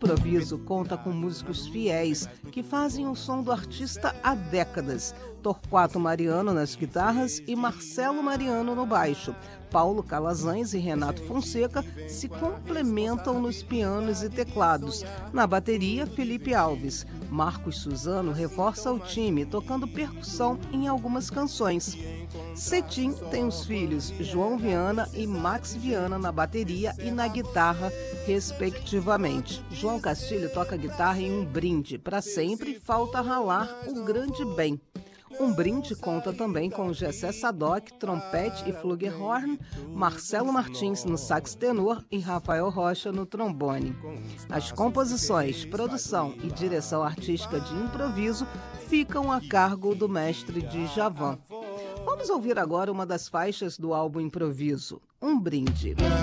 Improviso conta com músicos fiéis que fazem o som do artista há décadas. Torquato Mariano nas guitarras e Marcelo Mariano no baixo. Paulo Calazans e Renato Fonseca se complementam nos pianos e teclados. Na bateria, Felipe Alves. Marcos Suzano reforça o time, tocando percussão em algumas canções. Cetim tem os filhos João Viana e Max Viana na bateria e na guitarra, respectivamente. João Castilho toca guitarra em Um Brinde. Pra sempre falta ralar o grande bem. Um Brinde conta também com Gessé Sadoc, trompete e flugelhorn, Marcelo Martins no sax tenor e Rafael Rocha no trombone. As composições, produção e direção artística de Improviso ficam a cargo do mestre Djavan. Vamos ouvir agora uma das faixas do álbum Improviso, Um Brinde.